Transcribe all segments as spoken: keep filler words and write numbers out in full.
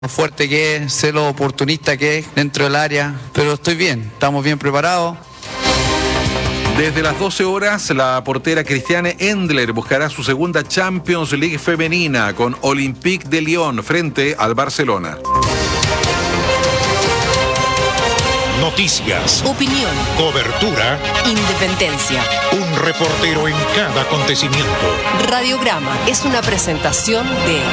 fuerte que es, sé lo oportunista que es dentro del área, pero estoy bien, estamos bien preparados. Desde las doce horas, la portera Christiane Endler buscará su segunda Champions League femenina con Olympique de Lyon frente al Barcelona. Noticias, opinión, cobertura, independencia. Un reportero en cada acontecimiento. Radiograma es una presentación de...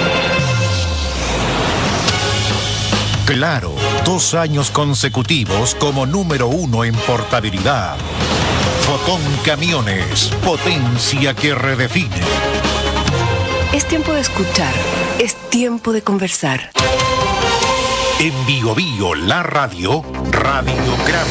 Claro, dos años consecutivos como número uno en portabilidad. Fotón Camiones, potencia que redefine. Es tiempo de escuchar, es tiempo de conversar. En Bio Bio, la radio, Radiograma.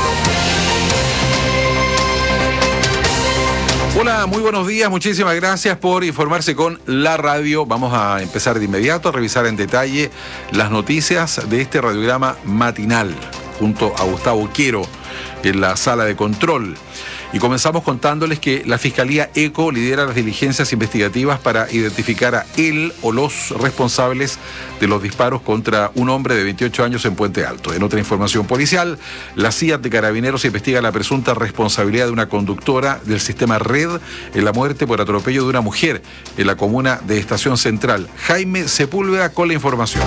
Hola, muy buenos días, muchísimas gracias por informarse con la radio. Vamos a empezar de inmediato a revisar en detalle las noticias de este radiograma matinal, junto a Gustavo Quero en la sala de control. Y comenzamos contándoles que la Fiscalía ECO lidera las diligencias investigativas para identificar a él o los responsables de los disparos contra un hombre de veintiocho años en Puente Alto. En otra información policial, la C I A T de Carabineros investiga la presunta responsabilidad de una conductora del sistema Red en la muerte por atropello de una mujer en la comuna de Estación Central. Jaime Sepúlveda con la información.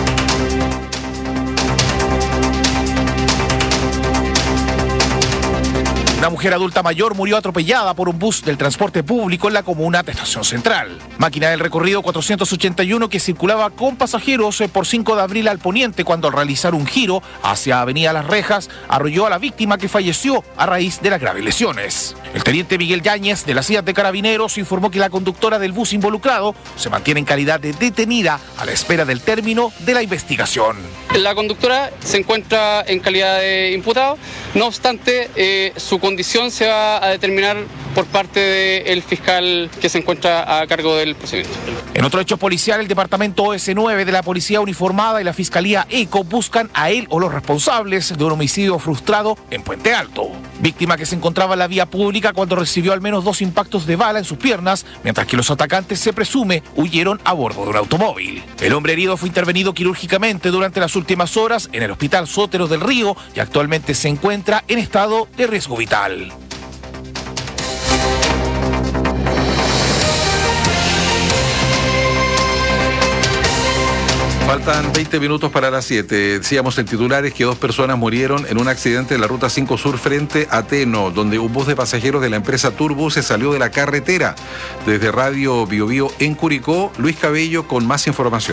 Una mujer adulta mayor murió atropellada por un bus del transporte público en la comuna de Estación Central. Máquina del recorrido cuatrocientos ochenta y uno que circulaba con pasajeros por cinco de abril al poniente cuando al realizar un giro hacia Avenida Las Rejas arrolló a la víctima que falleció a raíz de las graves lesiones. El teniente Miguel Yáñez de la C I A T de Carabineros informó que la conductora del bus involucrado se mantiene en calidad de detenida a la espera del término de la investigación. La conductora se encuentra en calidad de imputado, no obstante eh, su condición se va a determinar por parte del fiscal que se encuentra a cargo del procedimiento. En otro hecho policial, el departamento O S nueve de la Policía Uniformada y la Fiscalía ECO buscan a él o los responsables de un homicidio frustrado en Puente Alto. Víctima que se encontraba en la vía pública cuando recibió al menos dos impactos de bala en sus piernas, mientras que los atacantes, se presume, huyeron a bordo de un automóvil. El hombre herido fue intervenido quirúrgicamente durante las últimas horas en el Hospital Sotero del Río y actualmente se encuentra en estado de riesgo vital. Faltan veinte minutos para las siete. Decíamos en titulares que dos personas murieron en un accidente en la Ruta cinco Sur frente a Teno, donde un bus de pasajeros de la empresa Turbus se salió de la carretera. Desde Radio Bio Bio en Curicó, Luis Cabello con más información.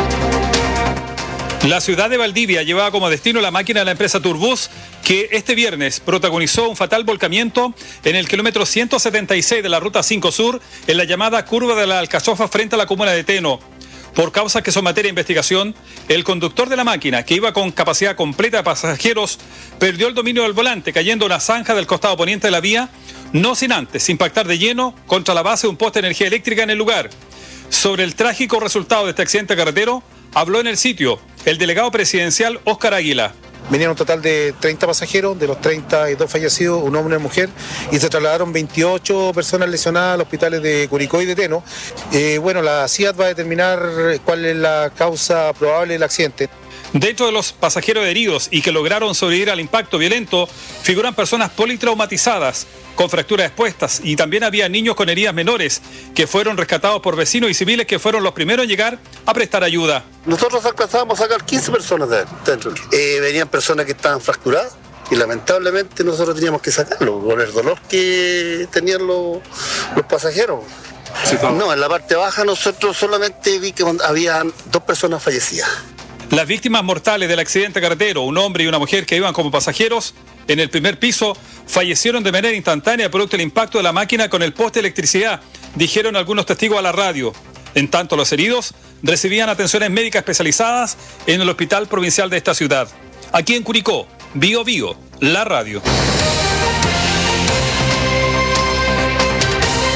La ciudad de Valdivia llevaba como destino la máquina de la empresa Turbus, que este viernes protagonizó un fatal volcamiento en el kilómetro ciento setenta y seis de la Ruta cinco Sur, en la llamada curva de la Alcachofa frente a la comuna de Teno. Por causas que son materia de investigación, el conductor de la máquina, que iba con capacidad completa de pasajeros, perdió el dominio del volante, cayendo en una zanja del costado poniente de la vía, no sin antes impactar de lleno contra la base de un poste de energía eléctrica en el lugar. Sobre el trágico resultado de este accidente carretero, habló en el sitio el delegado presidencial Óscar Águila. Venían un total de treinta pasajeros, de los treinta y dos fallecidos, un hombre y una mujer, y se trasladaron veintiocho personas lesionadas a los hospitales de Curicó y de Teno. Eh, bueno, la C I A T va a determinar cuál es la causa probable del accidente. Dentro de los pasajeros heridos y que lograron sobrevivir al impacto violento, figuran personas politraumatizadas, con fracturas expuestas, y también había niños con heridas menores, que fueron rescatados por vecinos y civiles que fueron los primeros en llegar a prestar ayuda. Nosotros alcanzábamos a sacar quince personas de dentro. Eh, venían personas que estaban fracturadas y lamentablemente nosotros teníamos que sacarlo por el dolor que tenían los, los pasajeros. Sí, no, en la parte baja nosotros solamente vi que había dos personas fallecidas. Las víctimas mortales del accidente carretero, un hombre y una mujer que iban como pasajeros en el primer piso, fallecieron de manera instantánea producto del impacto de la máquina con el poste de electricidad, dijeron algunos testigos a la radio. En tanto, los heridos recibían atenciones médicas especializadas en el hospital provincial de esta ciudad. Aquí en Curicó, Bio Bio, la radio.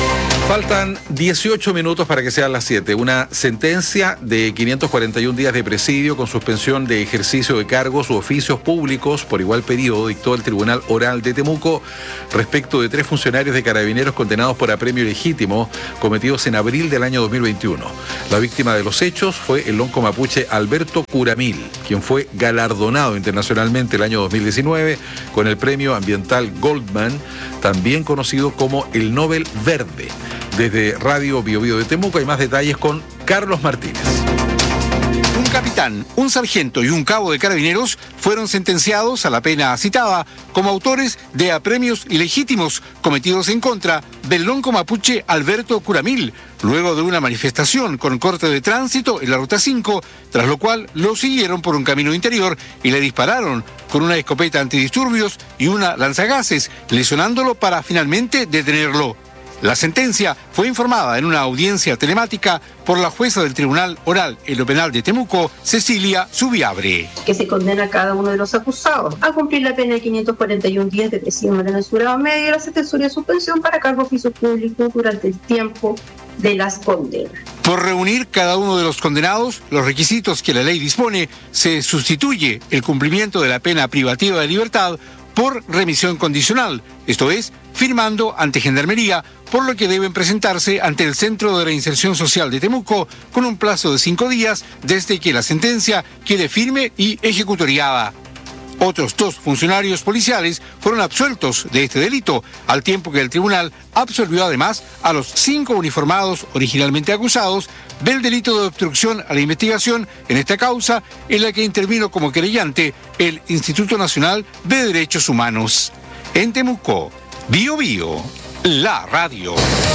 Faltan dieciocho minutos para que sean las siete. Una sentencia de quinientos cuarenta y un días de presidio con suspensión de ejercicio de cargos u oficios públicos por igual periodo dictó el Tribunal Oral de Temuco respecto de tres funcionarios de Carabineros condenados por apremio ilegítimo cometidos en abril del año dos mil veintiuno. La víctima de los hechos fue el lonco mapuche Alberto Curamil, quien fue galardonado internacionalmente el año dos mil diecinueve con el premio ambiental Goldman, también conocido como el Nobel Verde. Desde Radio Bio Bio de Temuco hay más detalles con Carlos Martínez. Un capitán, un sargento y un cabo de Carabineros fueron sentenciados a la pena citada como autores de apremios ilegítimos cometidos en contra del lonco mapuche Alberto Curamil, luego de una manifestación con corte de tránsito en la Ruta cinco, tras lo cual lo siguieron por un camino interior y le dispararon con una escopeta antidisturbios y una lanzagases, lesionándolo para finalmente detenerlo. La sentencia fue informada en una audiencia telemática por la jueza del Tribunal Oral en lo Penal de Temuco, Cecilia Subiabre. Que se condena a cada uno de los acusados a cumplir la pena de quinientos cuarenta y un días de prisión de censurado medio y la sentencia de suspensión para cargo de oficio público durante el tiempo de las condenas. Por reunir cada uno de los condenados los requisitos que la ley dispone, se sustituye el cumplimiento de la pena privativa de libertad por remisión condicional, esto es, firmando ante Gendarmería, por lo que deben presentarse ante el Centro de Reinserción Social de Temuco con un plazo de cinco días desde que la sentencia quede firme y ejecutoriada. Otros dos funcionarios policiales fueron absueltos de este delito, al tiempo que el tribunal absolvió además a los cinco uniformados originalmente acusados del delito de obstrucción a la investigación en esta causa, en la que intervino como querellante el Instituto Nacional de Derechos Humanos. En Temuco, Bio Bio, la radio.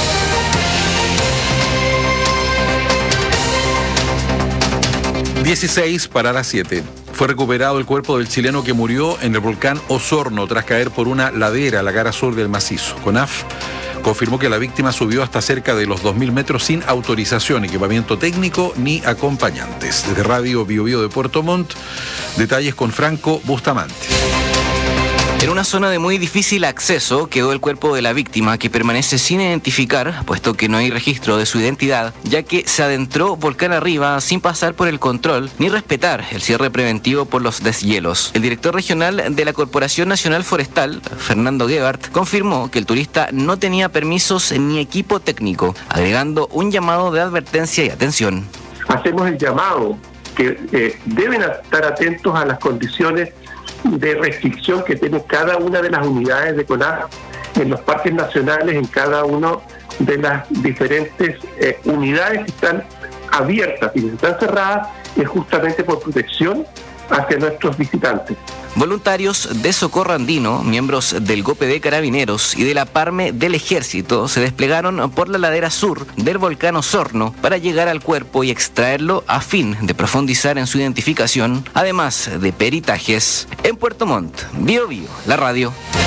dieciséis para las siete. Fue recuperado el cuerpo del chileno que murió en el volcán Osorno tras caer por una ladera a la cara sur del macizo. CONAF confirmó que la víctima subió hasta cerca de los dos mil metros sin autorización, equipamiento técnico ni acompañantes. Desde Radio Bio Bio de Puerto Montt, detalles con Franco Bustamante. En una zona de muy difícil acceso quedó el cuerpo de la víctima, que permanece sin identificar, puesto que no hay registro de su identidad, ya que se adentró volcán arriba sin pasar por el control ni respetar el cierre preventivo por los deshielos. El director regional de la Corporación Nacional Forestal, Fernando Gebhardt, confirmó que el turista no tenía permisos ni equipo técnico, agregando un llamado de advertencia y atención. Hacemos el llamado que eh, deben estar atentos a las condiciones de restricción que tiene cada una de las unidades de CONAF en los parques nacionales, en cada una de las diferentes eh, unidades que están abiertas y que están cerradas, es justamente por protección hacia nuestros visitantes. Voluntarios de Socorro Andino, miembros del GOPE de Carabineros y de la PARME del Ejército se desplegaron por la ladera sur del volcán Osorno para llegar al cuerpo y extraerlo a fin de profundizar en su identificación, además de peritajes. En Puerto Montt, Bio Bio, la radio.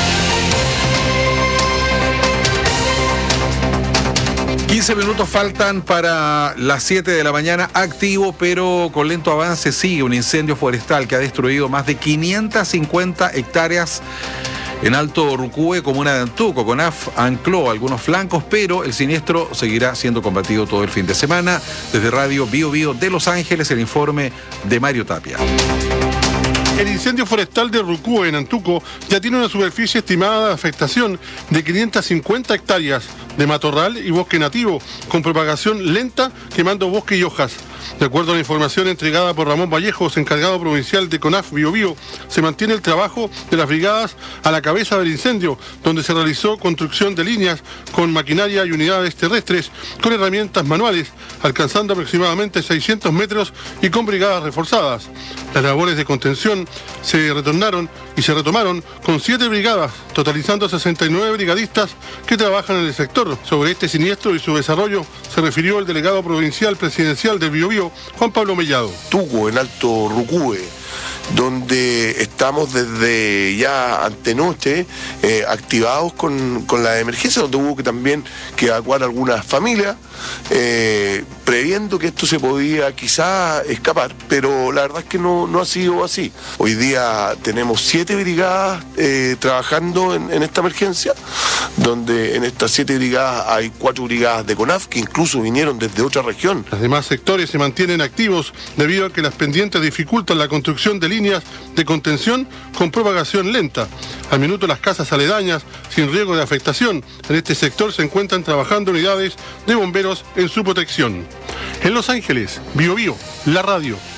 quince minutos faltan para las siete de la mañana. Activo, pero con lento avance, sigue un incendio forestal que ha destruido más de quinientas cincuenta hectáreas en Alto Rucúe, comuna de Antuco. CONAF ancló algunos flancos, pero el siniestro seguirá siendo combatido todo el fin de semana. Desde Radio Bio Bio de Los Ángeles, el informe de Mario Tapia. El incendio forestal de Rucúe, en Antuco, ya tiene una superficie estimada de afectación de quinientas cincuenta hectáreas de matorral y bosque nativo, con propagación lenta, quemando bosque y hojas. De acuerdo a la información entregada por Ramón Vallejos, encargado provincial de CONAF Bio Bio, se mantiene el trabajo de las brigadas a la cabeza del incendio, donde se realizó construcción de líneas con maquinaria y unidades terrestres, con herramientas manuales, alcanzando aproximadamente seiscientos metros y con brigadas reforzadas. Las labores de contención se retornaron y se retomaron con siete brigadas, totalizando sesenta y nueve brigadistas que trabajan en el sector. Sobre este siniestro y su desarrollo se refirió el delegado provincial presidencial de Bio Bio, Juan Pablo Mellado. Tuco, en Alto Rucúe, donde estamos desde ya antenoche eh, activados con, con la emergencia, donde hubo que también que evacuar algunas familias, eh, previendo que esto se podía quizá escapar, pero la verdad es que no, no ha sido así. Hoy día tenemos siete brigadas eh, trabajando en, en esta emergencia, donde en estas siete brigadas hay cuatro brigadas de CONAF que incluso vinieron desde otra región. Los demás sectores se mantienen activos debido a que las pendientes dificultan la construcción de líneas de contención con propagación lenta. Al minuto las casas aledañas, sin riesgo de afectación, en este sector se encuentran trabajando unidades de bomberos en su protección. En Los Ángeles, Bio Bio, la radio.